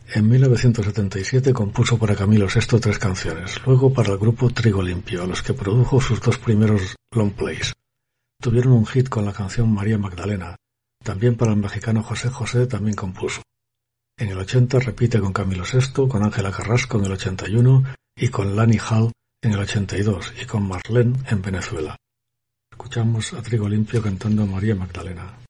En 1977 compuso para Camilo VI 3 canciones, luego para el grupo Trigo Limpio, a los que produjo sus 2 primeros long plays. Tuvieron un hit con la canción María Magdalena. También para el mexicano José José también compuso. En el 80 repite con Camilo VI, con Ángela Carrasco en el 81 y con Lani Hall en el 82 y con Marlene en Venezuela. Escuchamos a Trigo Limpio cantando María Magdalena.